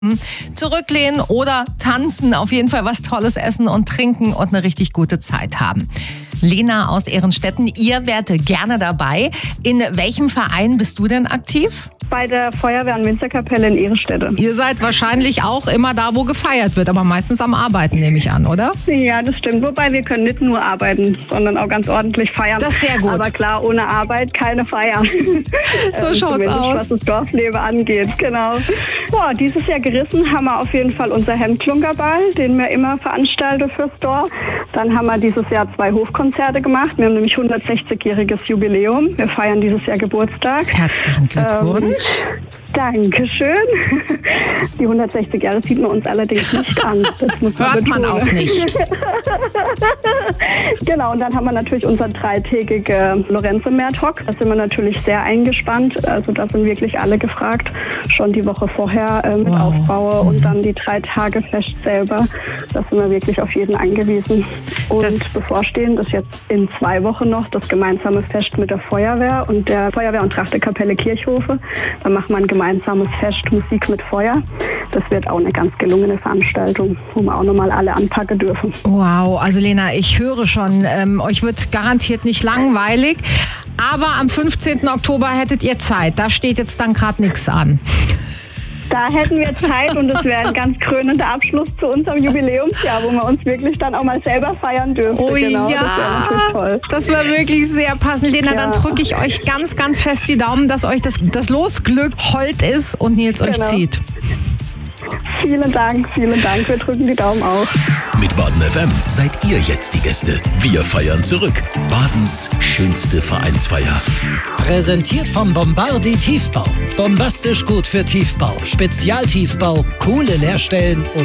Zurücklehnen oder tanzen, auf jeden Fall was Tolles essen und trinken und eine richtig gute Zeit haben. Lena aus Ehrenstetten, ihr wärt gerne dabei. In welchem Verein bist du denn aktiv? Bei der Feuerwehr- und Münsterkapelle in Ehrenstetten. Ihr seid wahrscheinlich auch immer da, wo gefeiert wird, aber meistens am Arbeiten, nehme ich an, oder? Ja, das stimmt. Wobei wir können nicht nur arbeiten, sondern auch ganz ordentlich feiern. Das ist sehr gut. Aber klar, ohne Arbeit keine Feier. So schaut's aus. Was das Dorfleben angeht, genau. Ja, dieses Jahr gerissen haben wir auf jeden Fall unser Hemdklunkerball, den wir immer veranstalten fürs Dorf. Dann haben wir dieses Jahr 2 Hofkonzerte gemacht. Wir haben nämlich 160-jähriges Jubiläum. Wir feiern dieses Jahr Geburtstag. Herzlichen Glückwunsch. Dankeschön. Die 160 Jahre sieht man uns allerdings nicht an. Das muss Hört man auch nicht. Genau, und dann haben wir natürlich unser 3-tägige Lorenzo-Märtock. Da sind wir natürlich sehr eingespannt. Also da sind wirklich alle gefragt. Schon die Woche vorher mit Aufbau und dann die 3 Tage Fest selber. Da sind wir wirklich auf jeden angewiesen. Und bevorstehend ist jetzt in 2 Wochen noch das gemeinsame Fest mit der Feuerwehr und der Feuerwehr- und Trachtekapelle Kirchhofe. Da machen wir ein gemeinsames Fest Musik mit Feuer. Das wird auch eine ganz gelungene Veranstaltung, wo wir auch nochmal alle anpacken dürfen. Wow, also Lena, ich höre schon, euch wird garantiert nicht langweilig. Aber am 15. Oktober hättet ihr Zeit. Da steht jetzt dann gerade nichts an. Da hätten wir Zeit und es wäre ein ganz krönender Abschluss zu unserem Jubiläumsjahr, wo wir uns wirklich dann auch mal selber feiern dürfen. Oh genau, ja, das wäre natürlich toll. Das wäre wirklich sehr passend. Lena, dann drücke ich euch ganz, ganz fest die Daumen, dass euch das Losglück hold ist und Nils euch zieht. Vielen Dank, vielen Dank. Wir drücken die Daumen auf. Mit Baden FM seid ihr jetzt die Gäste. Wir feiern zurück. Badens schönste Vereinsfeier. Präsentiert vom Bombardi Tiefbau. Bombastisch gut für Tiefbau. Spezialtiefbau, coole Leerstellen und